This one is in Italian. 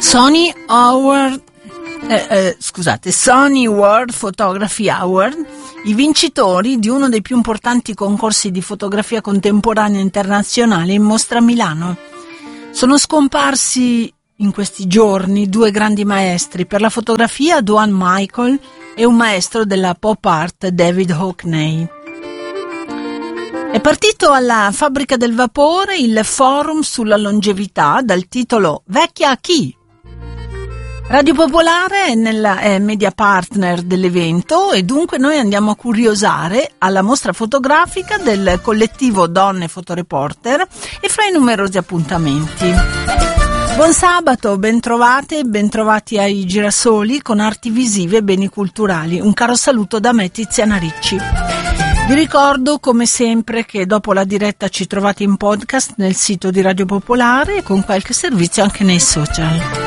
Sony World Photography Award, i vincitori di uno dei più importanti concorsi di fotografia contemporanea internazionale in mostra a Milano. Sono scomparsi in questi giorni due grandi maestri per la fotografia, Duane Michael, e un maestro della pop art, David Hockney. È partito alla Fabbrica del Vapore il forum sulla longevità dal titolo Vecchia a chi? Radio Popolare è media partner dell'evento e dunque noi andiamo a curiosare alla mostra fotografica del collettivo Donne Fotoreporter e fra i numerosi appuntamenti. Buon sabato, bentrovati ai Girasoli con arti visive e beni culturali. Un caro saluto da me, Tiziana Ricci. Vi ricordo come sempre che dopo la diretta ci trovate in podcast nel sito di Radio Popolare e con qualche servizio anche nei social.